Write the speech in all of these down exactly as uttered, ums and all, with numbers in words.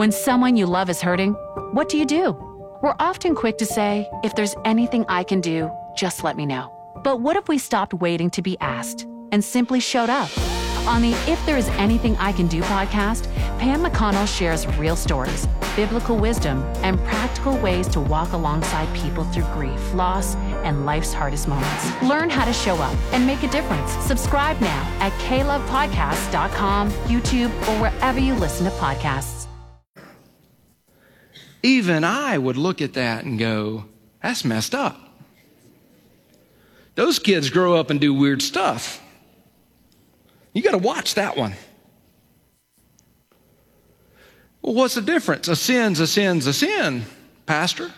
When someone you love is hurting, what do you do? We're often quick to say, if there's anything I can do, just let me know. But what if we stopped waiting to be asked and simply showed up? On the If There Is Anything I Can Do podcast, Pam McConnell shares real stories, biblical wisdom, and practical ways to walk alongside people through grief, loss, and life's hardest moments. Learn how to show up and make a difference. Subscribe now at k love podcast dot com, YouTube, or wherever you listen to podcasts. Even I would look at that and go, that's messed up. Those kids grow up and do weird stuff. You got to watch that one. Well, what's the difference? A sin's a sin's a sin, Pastor.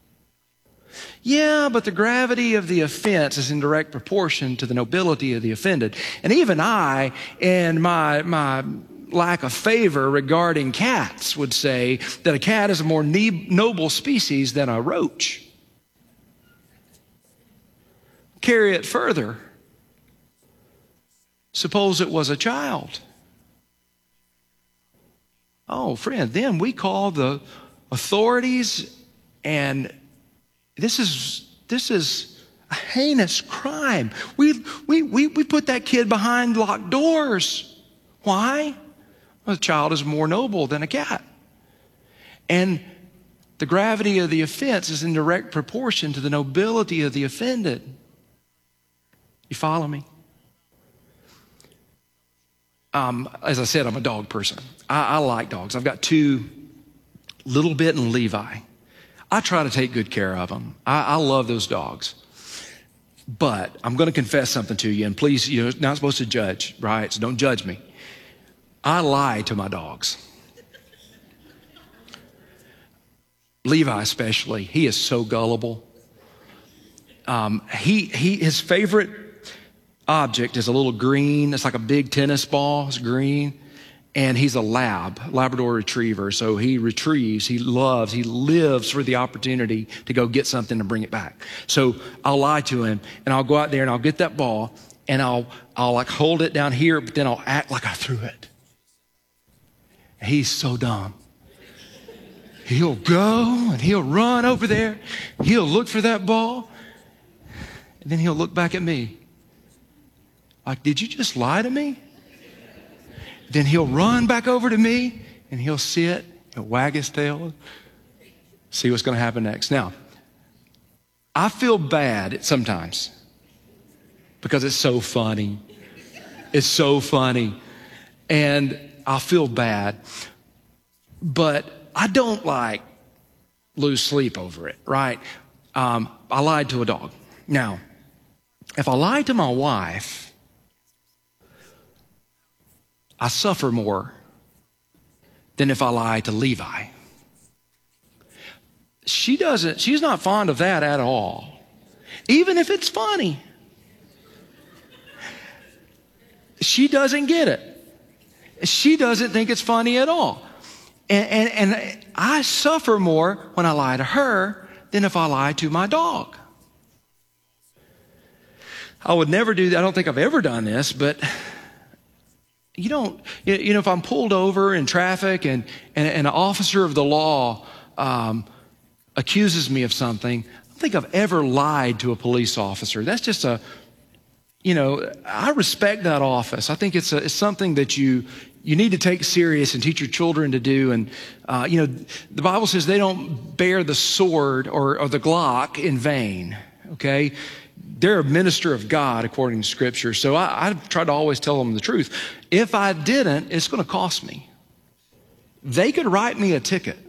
Yeah, but the gravity of the offense is in direct proportion to the nobility of the offended. And even I, in my my lack of favor regarding cats, would say that a cat is a more ne- noble species than a roach. Carry it further. Suppose it was a child. Oh, friend, then we call the authorities, and this is this is a heinous crime. We we we we put that kid behind locked doors. Why? Well, the child is more noble than a cat. And the gravity of the offense is in direct proportion to the nobility of the offended. You follow me? Um, as I said, I'm a dog person. I, I like dogs. I've got two, Little Bit and Levi. I try to take good care of them. I, I love those dogs. But I'm going to confess something to you, and please, you're not supposed to judge, right? So don't judge me. I lie to my dogs. Levi especially, he is so gullible. Um, he he his favorite object is a little green. It's like a big tennis ball. It's green. And he's a lab, Labrador retriever. So he retrieves, he loves, he lives for the opportunity to go get something and bring it back. So I'll lie to him, and I'll go out there and I'll get that ball, and I'll I'll like hold it down here, but then I'll act like I threw it. He's so dumb. He'll go and he'll run over there. He'll look for that ball. And then he'll look back at me. Like, did you just lie to me? Then he'll run back over to me and he'll sit, he'll wag his tail, see what's going to happen next. Now, I feel bad sometimes because it's so funny. It's so funny. And I feel bad, but I don't like lose sleep over it, right? Um, I lied to a dog. Now, if I lie to my wife, I suffer more than if I lie to Levi. She doesn't, she's not fond of that at all, even if it's funny. She doesn't get it. She doesn't think it's funny at all. And, and, and I suffer more when I lie to her than if I lie to my dog. I would never do that. I don't think I've ever done this, but you don't, you know, if I'm pulled over in traffic and, and, and an officer of the law um, accuses me of something, I don't think I've ever lied to a police officer. That's just a, you know, I respect that office. I think it's, a, it's something that you you need to take serious and teach your children to do. And, uh, you know, the Bible says they don't bear the sword or, or the Glock in vain, okay? They're a minister of God according to Scripture. So I, I try to always tell them the truth. If I didn't, it's going to cost me. They could write me a ticket.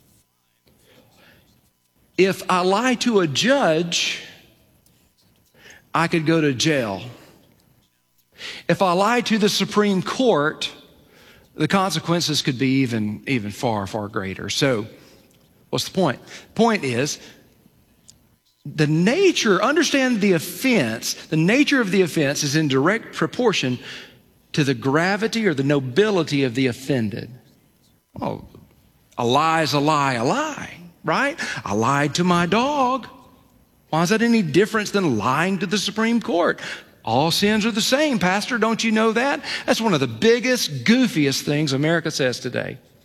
If I lie to a judge, I could go to jail. If I lie to the Supreme Court, the consequences could be even, even far, far greater. So what's the point? Point is, the nature, understand the offense, the nature of the offense is in direct proportion to the gravity or the nobility of the offended. Oh, a lie is a lie, a lie, right? I lied to my dog. Why is that any different than lying to the Supreme Court? All sins are the same, Pastor. Don't you know that? That's one of the biggest, goofiest things America says today.